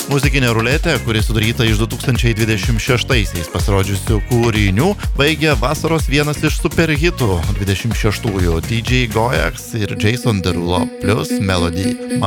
Muzikinė ruletė, kuri sudaryta iš 2026-aisiais pasirodžiusių kūrinių, baigė vasaros vienas iš superhitų 26-ųjų DJ Goyax ir Jason Derulo plus Melody.